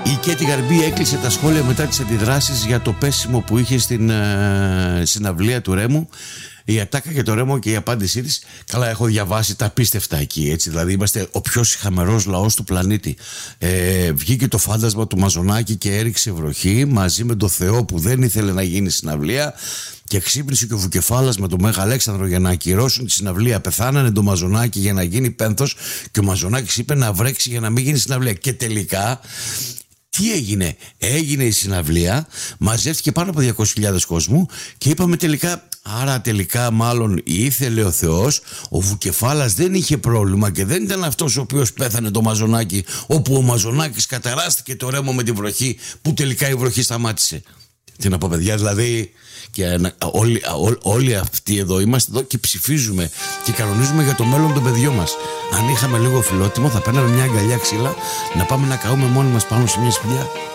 Η Κέτη Γαρμπή έκλεισε τα σχόλια μετά τις αντιδράσεις για το πέσιμο που είχε στην συναυλία του Ρέμου. Η ατάκα για το Ρέμο και η απάντησή της. Καλά, έχω διαβάσει τα απίστευτα εκεί, έτσι. Δηλαδή, είμαστε ο πιο σιχαμερός λαός του πλανήτη. Βγήκε το φάντασμα του Μαζονάκη και έριξε βροχή μαζί με τον Θεό που δεν ήθελε να γίνει συναυλία. Και ξύπνησε και ο Βουκεφάλας με τον Μέγα Αλέξανδρο για να ακυρώσουν τη συναυλία. Πεθάνανε το Μαζονάκη για να γίνει πένθος. Και ο Μαζονάκης είπε να βρέξει για να μην γίνει συναυλία. Και τελικά. Τι έγινε? Έγινε η συναυλία, μαζεύτηκε πάνω από 200.000 κόσμου και είπαμε τελικά, άρα τελικά μάλλον ήθελε ο Θεός, ο Βουκεφάλας δεν είχε πρόβλημα και δεν ήταν αυτός ο οποίος πέθανε το Μαζονάκη, όπου ο Μαζονάκης καταράστηκε το Ρέμο με τη βροχή, που τελικά η βροχή σταμάτησε. Τι να πω, παιδιά, δηλαδή και όλοι αυτοί εδώ είμαστε εδώ και ψηφίζουμε και κανονίζουμε για το μέλλον των παιδιών μας. Αν είχαμε λίγο φιλότιμο θα παίρναμε μια αγκαλιά ξύλα να πάμε να καούμε μόνοι μας πάνω σε μια σπηλιά.